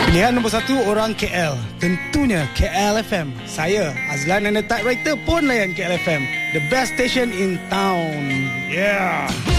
Pilihan nombor 1 orang KL. Tentunya KL FM. Saya, Azlan and the Typewriter pun layan KL FM. The best station in town. Yeah.